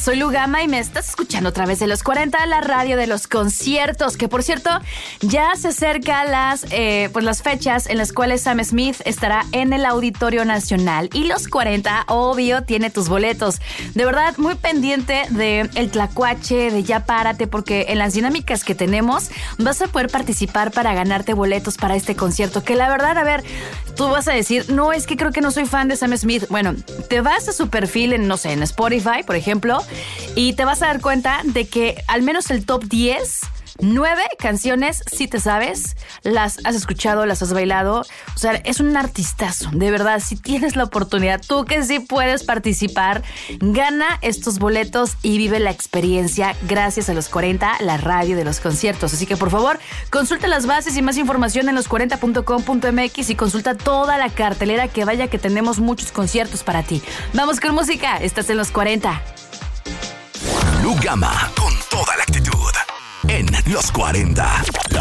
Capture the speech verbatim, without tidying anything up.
soy Lu Gama y me estás escuchando a través de los cuarenta, la radio de los conciertos, que por cierto, ya se acercan las, eh, pues las fechas en las cuales Sam Smith estará en el Auditorio Nacional. Y los cuarenta, obvio, tiene tus boletos. De verdad, muy pendiente de el tlacuache, de ya párate, porque en las dinámicas que tenemos vas a poder participar para ganarte boletos para este concierto. Que la verdad, a ver, tú vas a decir, no, es que creo que no soy fan de Sam Smith. Bueno, te vas a su perfil en, no sé, en Spotify, por ejemplo, y te vas a dar cuenta de que al menos el top diez, nueve canciones, si te sabes, las has escuchado, las has bailado. O sea, es un artistazo, de verdad. Si tienes la oportunidad, tú que sí puedes participar, gana estos boletos y vive la experiencia gracias a los cuarenta, la radio de los conciertos. Así que por favor, consulta las bases y más información en los cuarenta punto com punto m x y consulta toda la cartelera, que vaya que tenemos muchos conciertos para ti. Vamos con música, estás en los cuarenta. Lu Gama, con toda la actitud. En los cuarenta, la